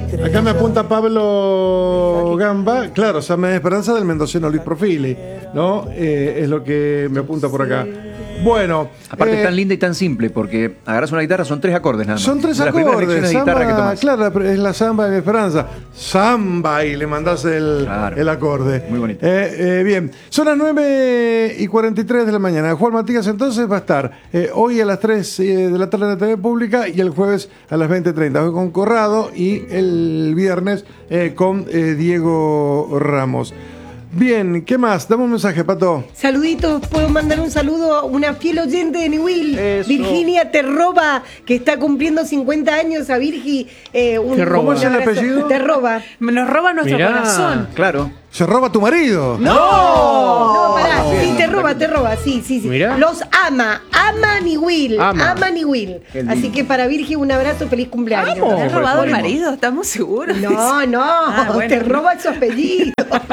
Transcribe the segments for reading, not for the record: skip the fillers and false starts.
Acá me apunta Pablo Gamba, claro, Samba de Esperanza del mendocino Luis Profili, ¿no? Es lo que me apunta por acá. Bueno. Aparte tan linda y tan simple, porque agarras una guitarra, son 3 acordes nada más. Son 3 Las primeras lecciones acordes. de guitarra que tomás. Claro, es la Samba de Esperanza. Samba y le mandás el acorde. Muy bonito. Bien, son las 9:43 de la mañana. Juan Matías entonces va a estar hoy a las 3 de la tarde en la TV Pública y el jueves a las 20:30. Hoy con Corrado y el viernes con Diego Ramos. Bien, ¿qué más? Dame un mensaje, Pato. Saluditos, puedo mandar un saludo a una fiel oyente de Newell, Virginia Terroba, que está cumpliendo 50 años a Virgi. ¿Cómo es el apellido? Terroba. Nos roba nuestro corazón. Claro. ¿Se roba tu marido? No, pará, sí, te roba, sí. Mirá. Los ama Newell, ama Newell. Así que para Virgi un abrazo, feliz cumpleaños. ¿Te has robado el marido? ¿Estamos seguros? No, bueno. te roba su apellido.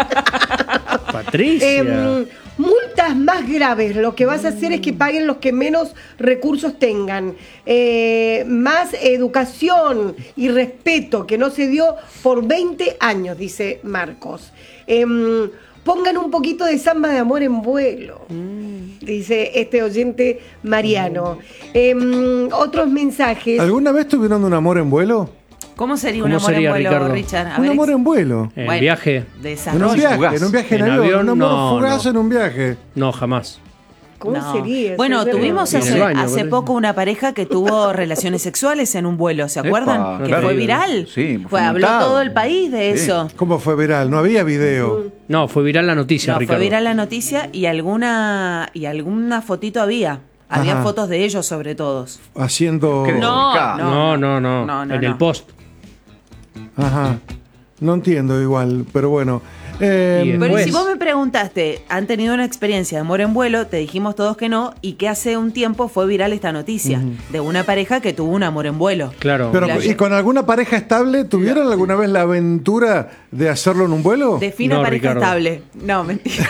Patricia. Multas más graves, lo que vas a hacer es que paguen los que menos recursos tengan. Más educación y respeto que no se dio por 20 años, dice Marcos. Pongan un poquito de samba de amor en vuelo, dice este oyente Mariano. Otros mensajes. ¿Alguna vez tuvieron un amor en vuelo? ¿Cómo sería un amor en vuelo, Ricardo? Richard? Un amor en vuelo. ¿En viaje? En un viaje en avión. Un amor fugaz en un viaje. No, jamás. ¿Cómo sería? Bueno, tuvimos hace baño, poco una pareja que tuvo relaciones sexuales en un vuelo, ¿se acuerdan? Que claro. fue viral. Sí, Habló todo el país de eso. ¿Cómo fue viral? No había video. No, fue viral la noticia, No, Ricardo. fue viral la noticia y alguna fotito había. Había Ajá. fotos de ellos sobre todos. Haciendo... No. En el post. Ajá. No entiendo igual, pero bueno. Pero si vos me preguntaste, ¿han tenido una experiencia de amor en vuelo? Te dijimos todos que no, y que hace un tiempo fue viral esta noticia de una pareja que tuvo un amor en vuelo. Claro. Pero, ¿y con alguna pareja estable tuvieron alguna vez la aventura de hacerlo en un vuelo? Defina pareja Ricardo. estable. No, mentira.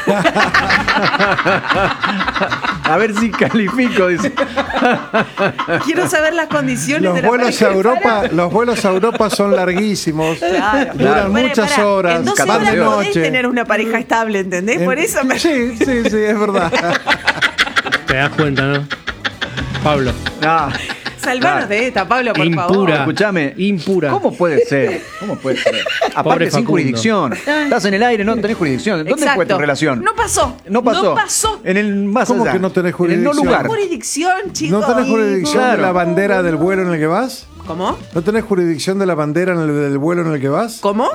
A ver si califico, dice. Quiero saber las condiciones Los de la vuelos pareja. los vuelos a Europa son larguísimos. Claro. Duran Bueno, muchas pará, horas. En 12 van horas de podés noche. tener una pareja estable, ¿entendés? Por eso me... Sí, es verdad. Te das cuenta, ¿no? Pablo. Salvanos de esta, Pablo, por favor. Impura. Escuchame. Impura. ¿Cómo puede ser? Aparte, sin Facundo. jurisdicción. Estás en el aire, no tenés jurisdicción. ¿Dónde Exacto. fue tu relación? No pasó. No pasó. En el más ¿Cómo allá. que no tenés En el no jurisdicción? lugar. Jurisdicción, chicos. ¿No tenés jurisdicción Claro. de la bandera del vuelo en el que vas? ¿Cómo? ¿No tenés jurisdicción de la bandera del vuelo en el que vas? ¿Cómo?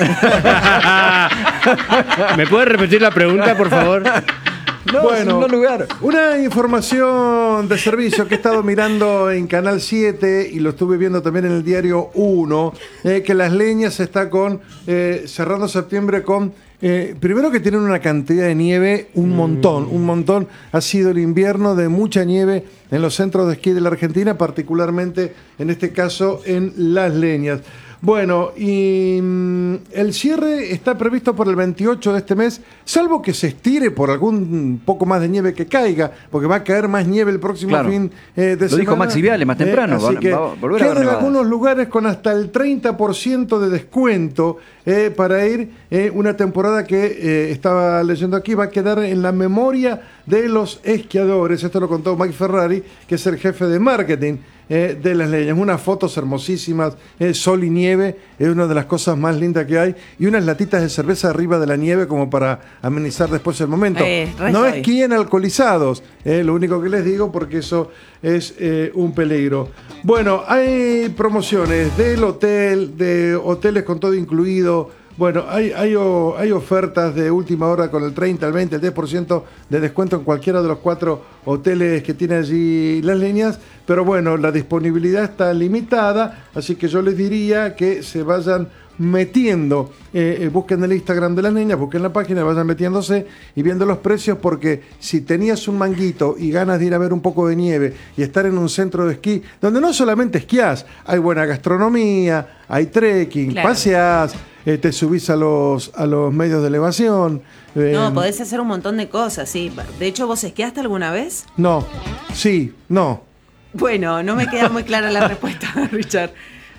¿Me puedes repetir la pregunta, por favor? Bueno, no lugar. Una información de servicio que he estado mirando en Canal 7 y lo estuve viendo también en el diario 1, que Las Leñas está cerrando septiembre con... primero que tienen una cantidad de nieve, un montón. Ha sido el invierno de mucha nieve en los centros de esquí de la Argentina, particularmente en este caso en Las Leñas. Bueno, y el cierre está previsto por el 28 de este mes, salvo que se estire por algún poco más de nieve que caiga, porque va a caer más nieve el próximo fin de semana. Lo dijo Maxi Viale más temprano. Así que va a volver a haber quedan nevadas. algunos lugares con hasta el 30% de descuento para ir una temporada que estaba leyendo aquí, va a quedar en la memoria de los esquiadores. Esto lo contó Mike Ferrari, que es el jefe de marketing de Las Leñas. Unas fotos hermosísimas, sol y nieve, es una de las cosas más lindas que hay, y unas latitas de cerveza arriba de la nieve como para amenizar después el momento. No esquíen alcoholizados, lo único que les digo, porque eso es un peligro. Bueno, hay promociones del hotel, de hoteles con todo incluido. Bueno, hay ofertas de última hora con el 30, el 20, el 10% de descuento en cualquiera de los 4 hoteles que tiene allí Las Leñas, pero bueno, la disponibilidad está limitada, así que yo les diría que se vayan metiendo, busquen el Instagram de Las Leñas, busquen la página, vayan metiéndose y viendo los precios, porque si tenías un manguito y ganas de ir a ver un poco de nieve y estar en un centro de esquí, donde no solamente esquías, hay buena gastronomía, hay trekking, Claro. paseás, te subís a los medios de elevación. No, podés hacer un montón de cosas, sí. De hecho, ¿vos esquiaste alguna vez? No, sí, no. Bueno, no me queda muy clara la respuesta, Richard.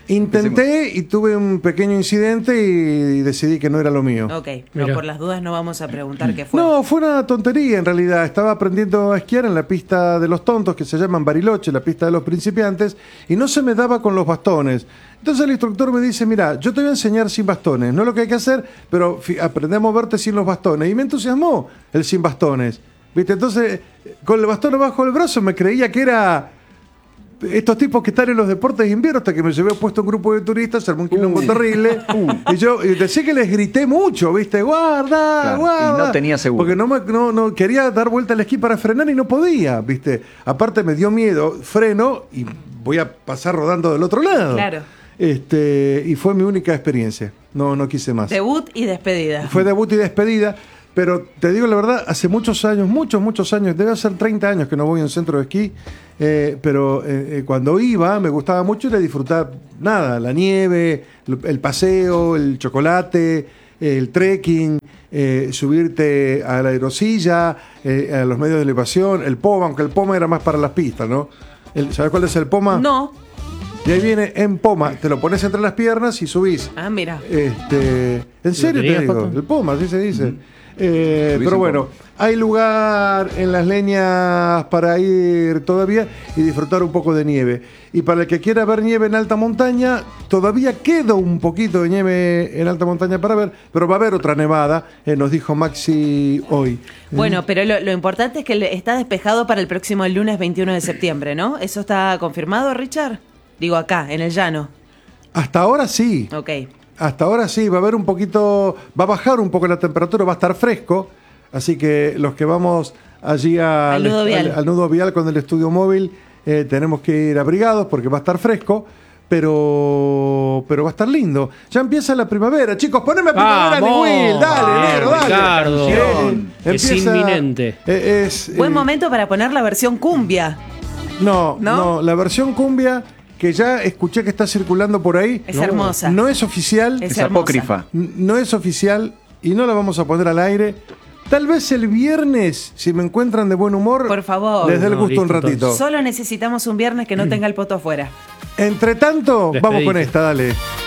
Intenté y tuve un pequeño incidente y decidí que no era lo mío. Ok, pero por las dudas no vamos a preguntar qué fue. No, fue una tontería en realidad. Estaba aprendiendo a esquiar en la pista de los tontos, que se llaman Bariloche, la pista de los principiantes, y no se me daba con los bastones. Entonces el instructor me dice, mira, yo te voy a enseñar sin bastones, no es lo que hay que hacer, pero aprende a moverte sin los bastones. Y me entusiasmó el sin bastones. ¿Viste? Entonces, con el bastón bajo el brazo me creía que era estos tipos que están en los deportes de invierno, hasta que me llevé puesto un grupo de turistas, armó un quilombo terrible. Y yo decía que les grité mucho, ¿viste? Guarda, claro, guarda. Y no tenía seguro. Porque no quería dar vuelta al esquí para frenar y no podía, ¿viste? Aparte me dio miedo, freno y voy a pasar rodando del otro lado. Claro. Y fue mi única experiencia. No quise más. Debut y despedida. Fue debut y despedida. Pero te digo la verdad, hace muchos años, muchos años, debe ser 30 años que no voy a un centro de esquí, pero cuando iba me gustaba mucho ir a disfrutar, la nieve, el paseo, el chocolate, el trekking, subirte a la aerosilla, a los medios de elevación, el poma, aunque el poma era más para las pistas, ¿no? ¿Sabes cuál es el poma? No. Y ahí viene en poma, te lo pones entre las piernas y subís. Ah, mira. En serio te digo, el poma, así se dice. Pero bueno, hay lugar en las leñas para ir todavía y disfrutar un poco de nieve. Y para el que quiera ver nieve en alta montaña, todavía queda un poquito de nieve en alta montaña para ver, pero va a haber otra nevada, nos dijo Maxi hoy. Bueno, pero lo importante es que está despejado para el próximo lunes 21 de septiembre, ¿no? ¿Eso está confirmado, Richard? Digo, acá, en el llano. Hasta ahora sí. Ok. Hasta ahora sí, va a haber un poquito, va a bajar un poco la temperatura, va a estar fresco, así que los que vamos allí al nudo vial con el estudio móvil, tenemos que ir abrigados porque va a estar fresco, pero va a estar lindo. Ya empieza la primavera, chicos, poneme primavera de Will, dale, negro, dale. Ricardo, es inminente. Buen momento para poner la versión cumbia. No, la versión cumbia que ya escuché que está circulando por ahí. Es hermosa. No es oficial. Es apócrifa. No es oficial y no la vamos a poner al aire. Tal vez el viernes, si me encuentran de buen humor, por favor, les dé el gusto un ratito. Solo necesitamos un viernes que no tenga el poto afuera. Entre tanto, vamos con esta, dale.